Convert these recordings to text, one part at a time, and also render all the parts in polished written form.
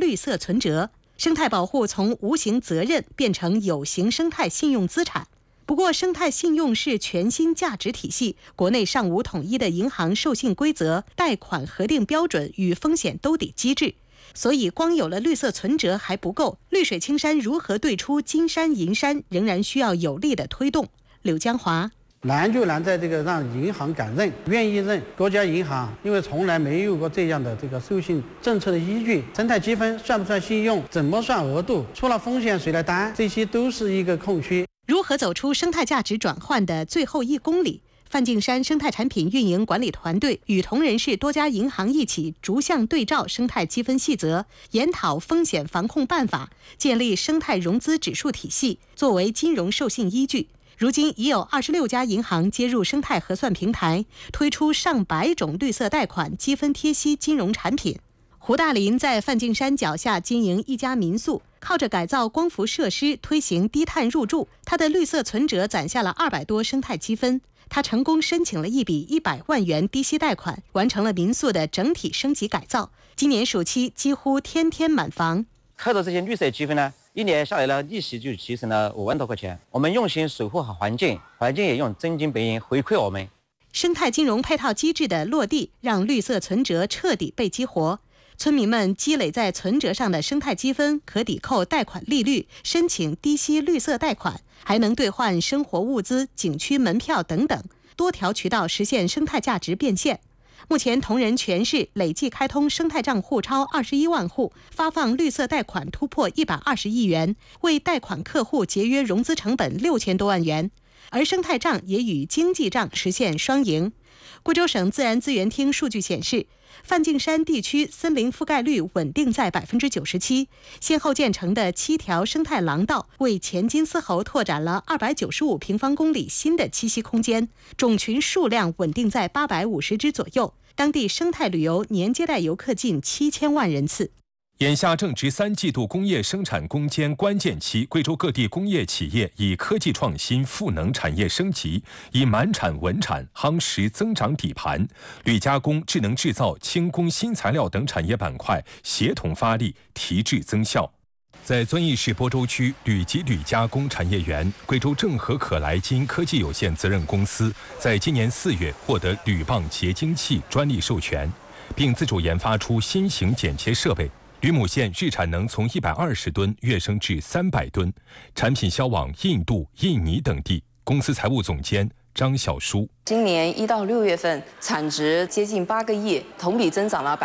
绿色存折。生态保护从无形责任变成有形生态信用资产。不过，生态信用是全新价值体系，国内尚无统一的银行授信规则、贷款核定标准与风险兜底机制，所以光有了绿色存折还不够。绿水青山如何对出金山银山，仍然需要有力的推动。柳江华。 难就难在这个让银行敢认、愿意认。国家银行因为从来没有过这样的这个授信政策的依据，生态积分算不算信用，怎么算额度，出了风险谁来担，这些都是一个空缺。 如何走出生态价值转换的最后1公里？范敬山生态产品运营管理团队与同仁市多家银行一起逐项对照生态积分细则，研讨风险防控办法，建立生态融资指数体系，作为金融授信依据。如今已有26家银行接入生态核算平台，推出上百种绿色贷款积分贴息金融产品。胡大林在范敬山脚下经营一家民宿，靠着改造光伏设施推行低碳入住，他的绿色存折攒下了200多生态积分。他成功申请了一笔100万元低息贷款，完成了民宿的整体升级改造。今年暑期几乎天天满房。 靠着这些绿色积分呢，1年下来了，利息就提升了5万多块钱。我们用心守护好环境，环境也用真金白银回馈我们。 生态金融配套机制的落地，让绿色存折彻底被激活。村民们积累在存折上的生态积分可抵扣贷款利率，申请低息绿色贷款，还能兑换生活物资、景区门票等等，多条渠道实现生态价值变现。目前，同仁全市累计开通生态账户超21万户，发放绿色贷款突破120亿元，为贷款客户节约融资成本6000多万元。而生态账也与经济账实现双赢。贵州省自然资源厅数据显示，范敬山地区森林覆盖率稳定在97%，先后建成的7条生态廊道为前金丝猴拓展了295平方公里新的栖息空间，种群数量稳定在850只左右，当地生态旅游年接待游客近7000万人次。 眼下正值3季度工业生产攻坚关键期，贵州各地工业企业以科技创新赋能产业升级，以满产稳产夯实增长底盘，铝加工、智能制造、轻工新材料等产业板块协同发力，提质增效。在遵义市播州区铝及铝加工产业园，贵州正和可来金科技有限责任公司在今年4月获得铝棒结晶器专利授权，并自主研发出新型剪切设备。铝母线日产能从120吨跃升至300吨，产品销往印度、印尼等地。公司财务总监张小书： 今年1到6月份产值接近8个亿，同比增长了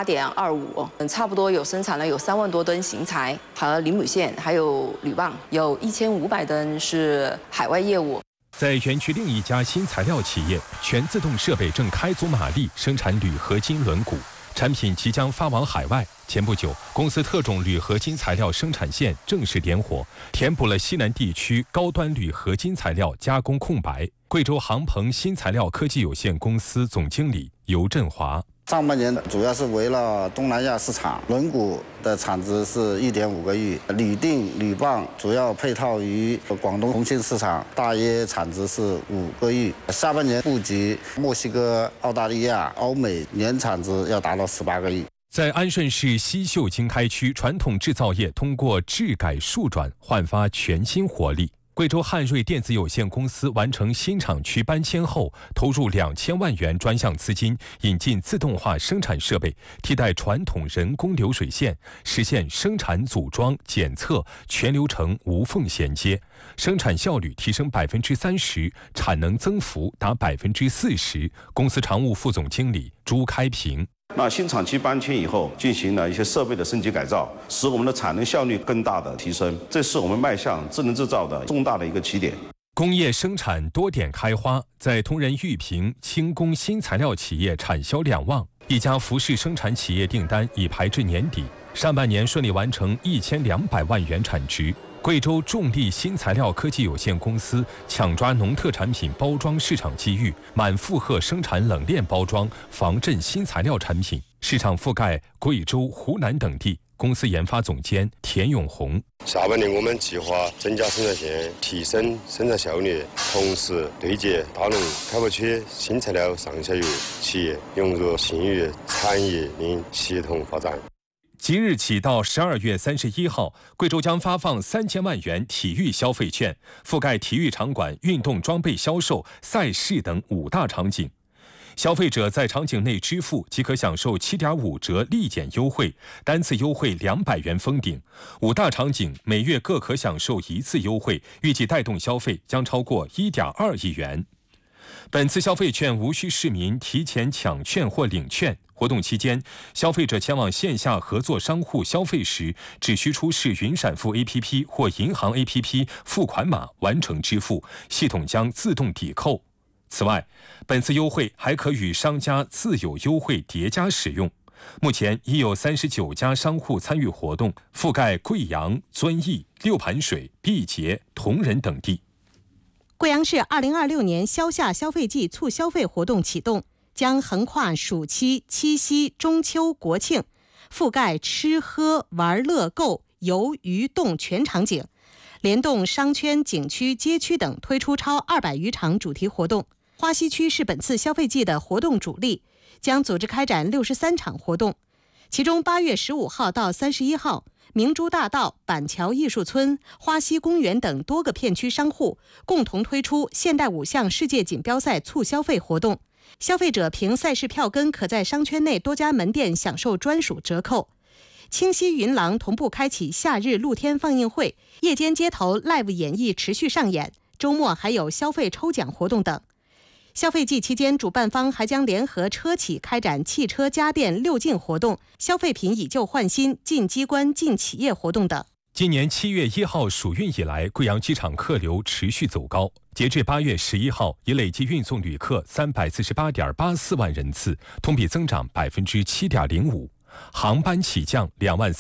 8.25%，差不多生产了3万多吨型材和铝母线，还有铝棒，有1500吨是海外业务。 在园区另一家新材料企业，全自动设备正开足马力生产铝合金轮毂。产品即将发往海外。前不久，公司特种铝合金材料生产线正式点火，填补了西南地区高端铝合金材料加工空白。贵州航鹏新材料科技有限公司总经理尤振华： 上半年主要是为了东南亚市场，轮毂的产值是1.5个亿，铝锭、铝棒主要配套于广东、重庆市场，大约产值是5个亿。下半年布局墨西哥、澳大利亚、欧美，年产值要达到18个亿。 在安顺市西秀经开区，传统制造业通过质改数转焕发全新活力。贵州汉瑞电子有限公司完成新厂区搬迁后，投入2000万元专项资金，引进自动化生产设备，替代传统人工流水线，实现生产组装、检测全流程无缝衔接，生产效率提升30%，产能增幅达40%。公司常务副总经理朱开平： 那新厂区搬迁以后，进行了一些设备的升级改造，使我们的产能效率更大的提升，这是我们迈向智能制造的重大的一个起点。 工业生产多点开花，在同仁玉屏轻工新材料企业产销两旺，一家服饰生产企业订单已排至年底，上半年顺利完成1200万元产值。贵州重力新材料科技有限公司抢抓农特产品包装市场机遇，满负荷生产冷链包装、防震新材料产品，市场覆盖贵州、湖南等地。公司研发总监田永红： 下半年我们计划增加生产线，提升生产效率，同时对接大农开发区新材料上下游企业，融入信誉产业链系统发展。 即日起到12月31号，贵州将发放3000万元体育消费券，覆盖体育场馆、运动装备销售、赛事等5大场景。消费者在场景内支付即可享受7.5折立减优惠，单次优惠200元封顶。5大场景每月各可享受1次优惠，预计带动消费将超过1.2亿元。本次消费券无需市民提前抢券或领券。活动期间，消费者前往线下合作商户消费时，只需出示云闪付 APP 或银行 APP 付款码完成支付，系统将自动抵扣。此外，本次优惠还可与商家自有优惠叠加使用。目前已有39家商户参与活动，覆盖贵阳、遵义、六盘水、毕节、铜仁等地。 贵阳市2026年消夏消费季促消费活动启动，将横跨暑期、七夕、中秋、国庆，覆盖吃喝玩乐购游娱动全场景，联动商圈、景区、街区等推出超200余场主题活动。花溪区是本次消费季的活动主力，将组织开展63场活动，其中8月15号到31号，明珠大道、板桥艺术村、花溪公园等多个片区商户共同推出现代5项世界锦标赛促消费活动，消费者凭赛事票根可在商圈内多家门店享受专属折扣。清溪云廊同步开启夏日露天放映会，夜间街头 live 演绎持续上演，周末还有消费抽奖活动等。消费季期间，主办方还将联合车企开展汽车家电6进活动、消费品以旧换新、进机关、进企业活动等。 今年7月1号暑运以来，贵阳机场客流持续走高，截至8月11号，已累计运送旅客348.84万人次，同比增长7.05%。航班起降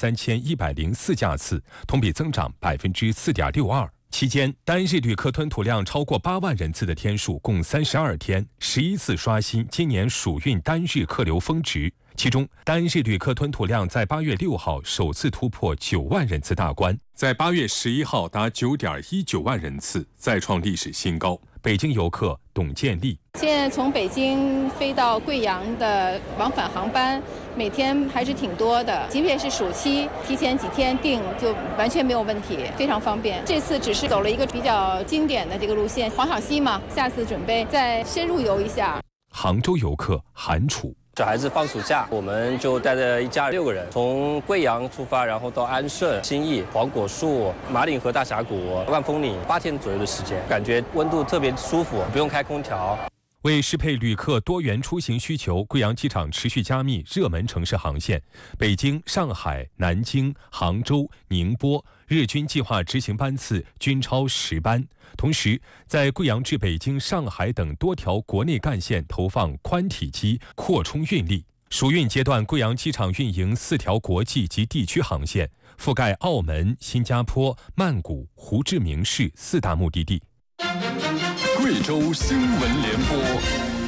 23104架次，同比增长4.62%。期间，单日旅客吞吐量超过8万人次的天数共32天，11次刷新今年暑运单日客流峰值。其中，单日旅客吞吐量在8月6号首次突破9万人次大关，在8月11号达9.19万人次，再创历史新高。北京游客董建立： 现在从北京飞到贵阳的往返航班，每天还是挺多的。即便是暑期，提前几天订就完全没有问题，非常方便。这次只是走了一个比较经典的这个路线，黄小溪嘛，下次准备再深入游一下。 杭州游客韩楚： 小孩子放暑假，我们就带着一家6个人，从贵阳出发，然后到安顺、兴义、黄果树、马岭河大峡谷、万丰岭，8天左右的时间，感觉温度特别舒服，不用开空调。 为适配旅客多元出行需求，贵阳机场持续加密热门城市航线，北京、上海、南京、杭州、宁波日均计划执行班次均超10班。同时，在贵阳至北京、上海等多条国内干线投放宽体机，扩充运力。暑运阶段，贵阳机场运营4条国际及地区航线，覆盖澳门、新加坡、曼谷、胡志明市4大目的地。 贵州新闻联播。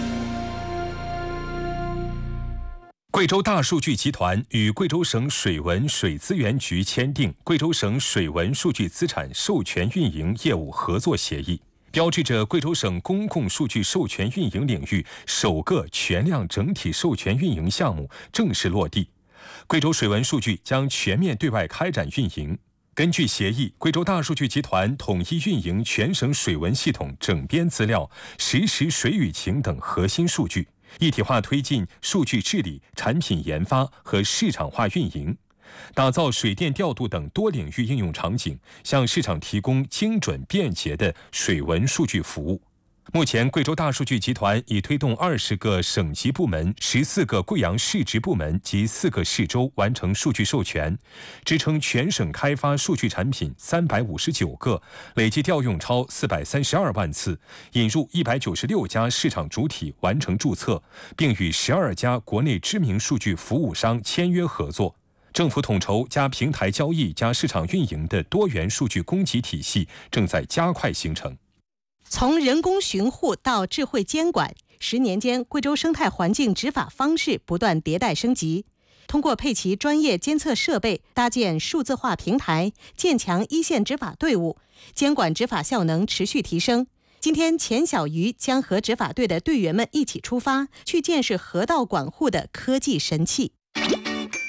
贵州大数据集团与贵州省水文水资源局签订贵州省水文数据资产授权运营业务合作协议，标志着贵州省公共数据授权运营领域首个全量整体授权运营项目正式落地。贵州水文数据将全面对外开展运营。根据协议，贵州大数据集团统一运营全省水文系统整编资料、实时水雨情等核心数据，一体化推进数据治理、产品研发和市场化运营，打造水电调度等多领域应用场景，向市场提供精准便捷的水文数据服务。目前，贵州大数据集团已推动20个省级部门、14个贵阳市直部门及4个市州完成数据授权，支撑全省开发数据产品359个，累计调用超432万次，引入196家市场主体完成注册，并与12家国内知名数据服务商签约合作。政府统筹加平台交易加市场运营的多元数据供给体系正在加快形成。 从人工巡护到智慧监管，10年间，贵州生态环境执法方式不断迭代升级。通过配齐专业监测设备，搭建数字化平台，建强一线执法队伍，监管执法效能持续提升。今天，钱小鱼将和执法队的队员们一起出发，去见识河道管护的科技神器。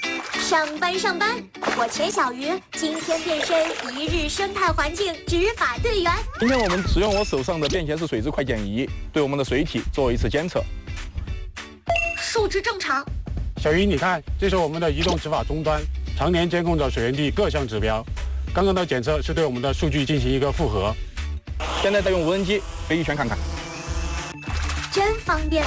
上班，我钱小鱼今天变身一日生态环境执法队员。 今天我们使用我手上的便携式水质快检仪，对我们的水体做一次监测， 数值正常。 小鱼，你看，这是我们的移动执法终端，常年监控着水源地各项指标。刚刚的检测是对我们的数据进行一个复核。 现在再用无人机飞一圈看看， 真方便。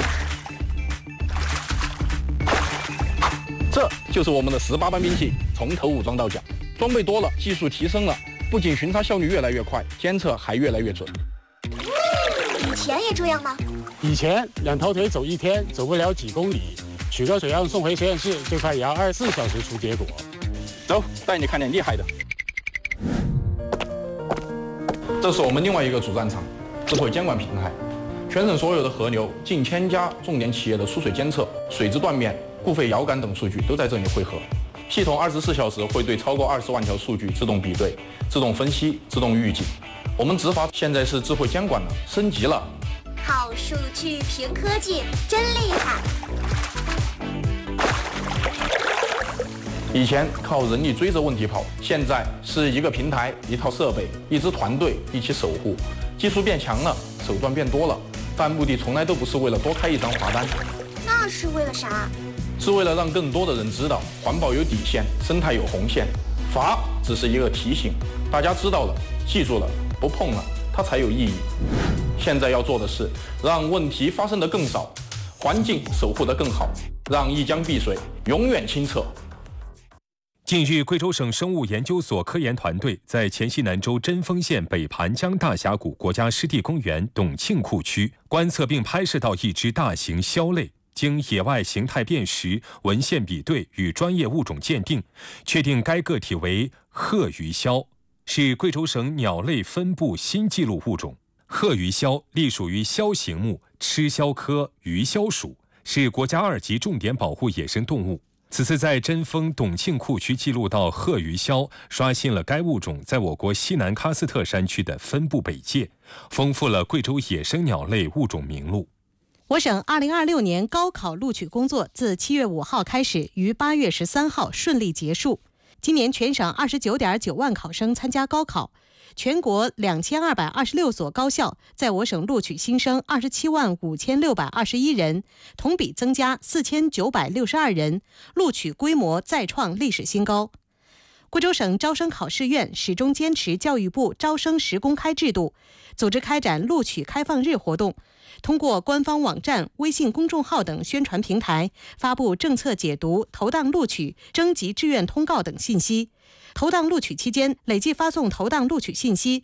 这就是我们的18般兵器，从头武装到脚，装备多了，技术提升了，不仅巡查效率越来越快，监测还越来越准。 以前也这样吗？ 以前2条腿走1天，走不了几公里，取个水样送回实验室，最快也要24小时出结果。 走，带你看点厉害的。这是我们另外一个主战场，智慧监管平台，全省所有的河流、近1000家重点企业的出水监测、水质断面、固废遥感等数据都在这里汇合。系统24小时会对超过20万条数据自动比对、自动分析、自动预警。我们执法现在是智慧监管了，升级了。 好数据凭科技，真厉害。 以前靠人力追着问题跑，现在是一个平台、一套设备、一支团队一起守护。技术变强了，手段变多了，但目的从来都不是为了多开一张罚单。 那是为了啥？ 是为了让更多的人知道环保有底线，生态有红线。罚只是一个提醒，大家知道了，记住了，不碰了，它才有意义。现在要做的是让问题发生的更少，环境守护得更好，让一江碧水永远清澈。 近日，贵州省生物研究所科研团队在黔西南州贞丰县北盘江大峡谷国家湿地公园董庆库区观测并拍摄到一只大型鸮类，经野外形态辨识、文献比对与专业物种鉴定，确定该个体为褐鱼鸮，是贵州省鸟类分布新纪录物种。褐鱼鸮隶属于鸮形目鸱鸮科鱼鸮属，是国家2级重点保护野生动物。此次在贞丰董庆库区记录到褐鱼鸮，刷新了该物种在我国西南喀斯特山区的分布北界，丰富了贵州野生鸟类物种名录。 我省2026年高考录取工作自7月5号开始，于8月13号顺利结束。今年全省29.9万考生参加高考，全国2226所高校在我省录取新生27万5621人，同比增加4962人，录取规模再创历史新高。贵州省招生考试院始终坚持教育部招生实公开制度，组织开展录取开放日活动，通过官方网站、微信公众号等宣传平台发布政策解读、投档录取、征集志愿通告等信息。投档录取期间，累计发送投档录取信息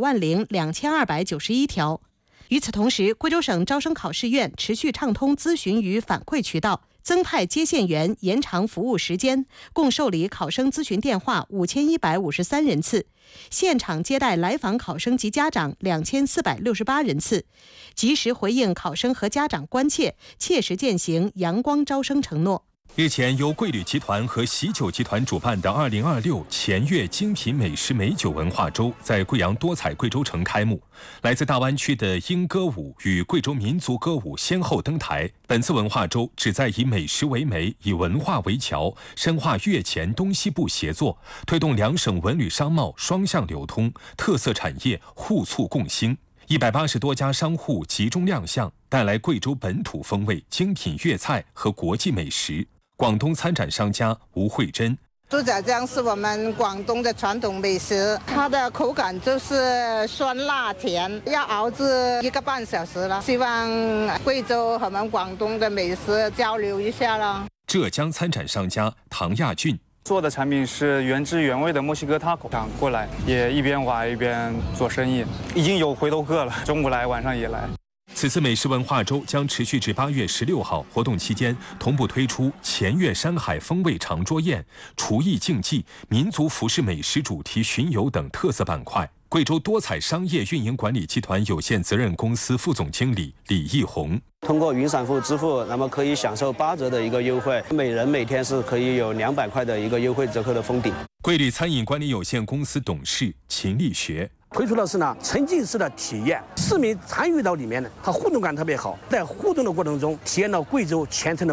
90291条。与此同时，贵州省招生考试院持续畅通咨询与反馈渠道，增派接线员，延长服务时间，共受理考生咨询电话5153人次，现场接待来访考生及家长2468人次，及时回应考生和家长关切，切实践行阳光招生承诺。 日前，由贵旅集团和喜酒集团主办的2026黔粤精品美食美酒文化周在贵阳多彩贵州城开幕。来自大湾区的英歌舞与贵州民族歌舞先后登台。本次文化周旨在以美食为媒，以文化为桥，深化粤黔东西部协作，推动两省文旅商贸双向流通，特色产业互促共兴。180多家商户集中亮相，带来贵州本土风味、精品粤菜和国际美食。广东参展商家吴慧珍： 猪脚姜是我们广东的传统美食，它的口感就是酸辣甜，要熬制1个半小时了。希望贵州和我们广东的美食交流一下了。 浙江参展商家唐亚俊： 做的产品是原汁原味的墨西哥taco，想过来也一边玩一边做生意，已经有回头客了，中午来晚上也来。 此次美食文化周将持续至8月16号，活动期间同步推出黔粤山海风味长桌宴、厨艺竞技、民族服饰美食主题巡游等特色板块。贵州多彩商业运营管理集团有限责任公司副总经理李义红： 通过云闪付支付，那么可以享受8折的一个优惠，每人每天是可以有200块的一个优惠折扣的封顶。 贵旅餐饮管理有限公司董事秦立学： 推出的是沉浸式的体验，市民参与到里面呢，它互动感特别好，在互动的过程中体验到贵州全城的魅力。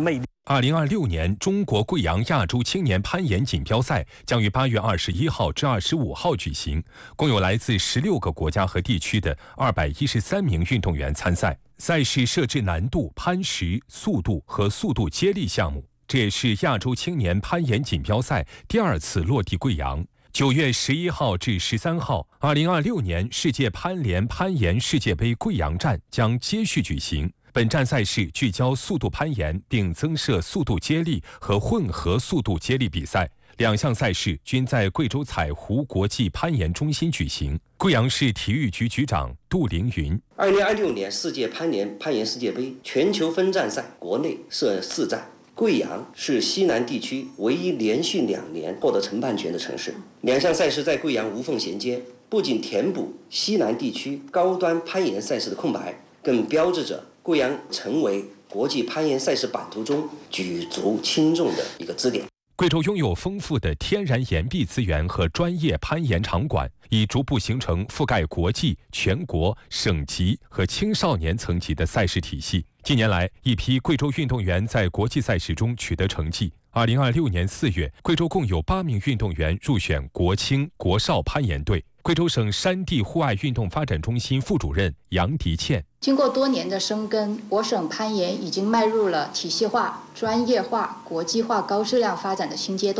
2026年中国贵阳亚洲青年攀岩锦标赛将于8月21号至25号举行，共有来自16个国家和地区的213名运动员参赛。赛事设置难度、攀石、速度和速度接力项目，这也是亚洲青年攀岩锦标赛第2次落地贵阳。9月11号至13号，2026年世界攀联攀岩世界杯贵阳站将接续举行。本站赛事聚焦速度攀岩，并增设速度接力和混合速度接力比赛，2项赛事均在贵州彩湖国际攀岩中心举行。贵阳市体育局局长杜凌云 ：2026年世界攀岩世界杯全球分站赛，国内设4站。贵阳是西南地区唯一连续2年获得承办权的城市。2项赛事在贵阳无缝衔接，不仅填补西南地区高端攀岩赛事的空白，更标志着贵阳成为国际攀岩赛事版图中举足轻重的一个支点。 贵州拥有丰富的天然岩壁资源和专业攀岩场馆，已逐步形成覆盖国际、全国、省级和青少年层级的赛事体系。近年来，一批贵州运动员在国际赛事中取得成绩。2026年4月，贵州共有8名运动员入选国青、国少攀岩队。贵州省山地户外运动发展中心副主任杨迪倩： 经过多年的深耕，我省攀岩已经迈入了体系化、专业化、国际化、高质量发展的新阶段。